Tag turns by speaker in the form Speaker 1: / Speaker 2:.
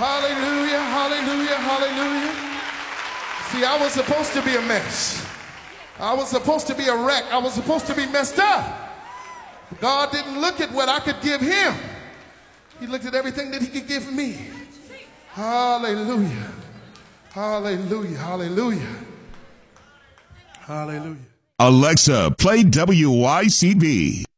Speaker 1: Hallelujah, hallelujah, hallelujah. See, I was supposed to be a mess. I was supposed to be a wreck. I was supposed to be messed up. God didn't look at what I could give him. He looked at everything that he could give me. Hallelujah. Hallelujah. Hallelujah. Hallelujah.
Speaker 2: Alexa, play WYCB.